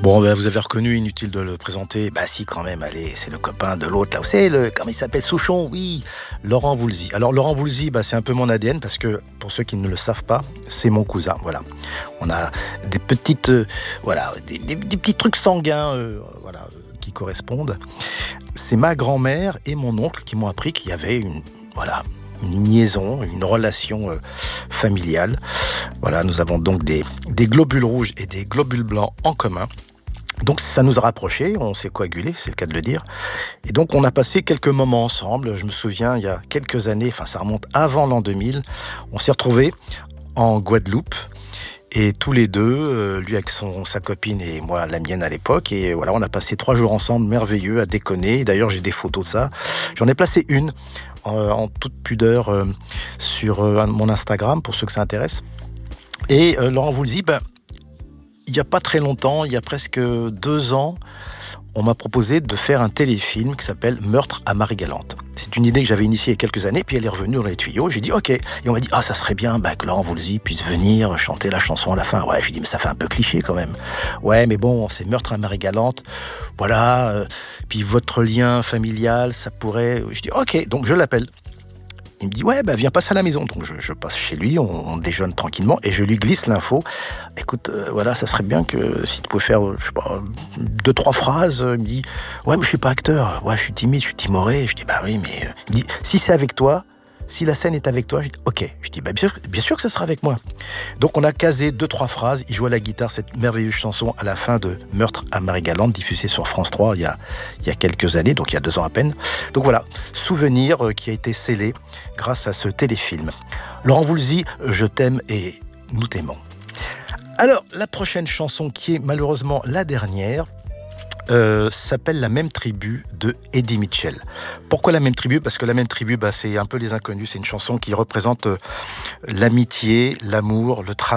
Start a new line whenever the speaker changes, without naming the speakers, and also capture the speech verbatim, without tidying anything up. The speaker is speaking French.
Bon, ben, vous avez reconnu, inutile de le présenter. Bah si, quand même, allez, c'est le copain de l'autre, là. Vous savez, le, comment il s'appelle, Souchon, oui, Laurent Voulzy. Alors, Laurent Voulzy, bah, c'est un peu mon A D N, parce que, pour ceux qui ne le savent pas, c'est mon cousin, voilà. On a des petites, euh, voilà, des, des- des petits trucs sanguins, euh, voilà, euh, qui correspondent. C'est ma grand-mère et mon oncle qui m'ont appris qu'il y avait une, voilà, une liaison, une relation euh, familiale. Voilà, nous avons donc des, des globules rouges et des globules blancs en commun. Donc ça nous a rapprochés, on s'est coagulés, c'est le cas de le dire. Et donc on a passé quelques moments ensemble. Je me souviens, il y a quelques années, enfin ça remonte avant l'an deux mille, on s'est retrouvés en Guadeloupe. Et tous les deux, euh, lui avec son, sa copine et moi la mienne à l'époque. Et voilà, on a passé trois jours ensemble, merveilleux, à déconner. D'ailleurs, j'ai des photos de ça. J'en ai placé une euh, en toute pudeur euh, sur euh, mon Instagram, pour ceux que ça intéresse. Et euh, Laurent Voulzy, ben, il n'y a pas très longtemps, il y a presque deux ans, on m'a proposé de faire un téléfilm qui s'appelle Meurtre à Marie-Galante. C'est une idée que j'avais initiée il y a quelques années, puis elle est revenue dans les tuyaux. J'ai dit OK. Et on m'a dit, ah, ça serait bien bah, que Laurent Voulzy puisse venir chanter la chanson à la fin. Ouais, j'ai dit, mais ça fait un peu cliché quand même. Ouais, mais bon, c'est Meurtre à Marie-Galante. Voilà. euh, puis votre lien familial, ça pourrait. Je dis OK, donc je l'appelle. Il me dit, ouais, bah viens passer à la maison. Donc je, je passe chez lui, on, on déjeune tranquillement, et je lui glisse l'info. Écoute, euh, voilà, ça serait bien que si tu pouvais faire, euh, je sais pas, deux, trois phrases. Il me dit, ouais, mais je suis pas acteur. Ouais, je suis timide, je suis timoré. Je dis, bah oui, mais... euh, Il me dit, si c'est avec toi, si la scène est avec toi, je dis, ok. Je dis, bah bien sûr, bien sûr que ça sera avec moi. Donc on a casé deux, trois phrases. Il jouait à la guitare cette merveilleuse chanson à la fin de Meurtre à Marie-Galante, diffusée sur France trois il y a, il y a quelques années, donc il y a deux ans à peine. Donc voilà, souvenir euh, qui a été scellé grâce à ce téléfilm. Laurent Voulzy, je t'aime et nous t'aimons. Alors, la prochaine chanson, qui est malheureusement la dernière, euh, s'appelle La même tribu de Eddie Mitchell. Pourquoi La même tribu ? Parce que La même tribu, bah, c'est un peu les inconnus. C'est une chanson qui représente euh, l'amitié, l'amour, le travail.